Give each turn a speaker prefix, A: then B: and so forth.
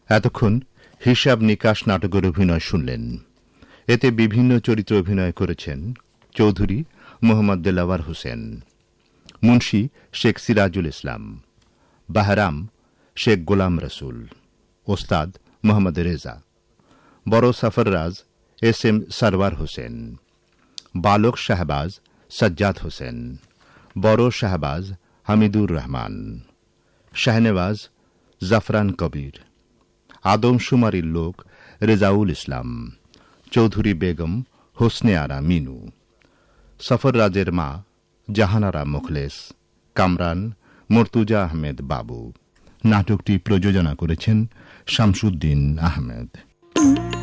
A: এতক্ষণ হিসাব নিকাশ নাটকের অভিনয় শুনলেন। এতে বিভিন্ন চরিত্রে অভিনয় করেছেন চৌধুরী মোহাম্মদ দেলাওয়ার হোসেন, মুন্সী শেখ সিরাজুল ইসলাম, বাহরাম শেখ গোলাম রসুল, ওস্তাদ মোহাম্মদ রেজা, বড় সফররাজ এস এম সরওয়ার হোসেন, বালক শাহবাজ সজ্জাদ হোসেন, বড় শাহবাজ হামিদুর রহমান, শাহনেওয়াজ জাফরান কবির, আদমশুমারির লোক রেজাউল ইসলাম, চৌধুরী বেগম হোসনে আরা মিনু, সফররাজের মা জাহানারা মুখলেস, কামরান মর্তুজা আহমেদ বাবু। নাটকটি প্রযোজনা করেছেন শামসুদ্দিন আহমেদ।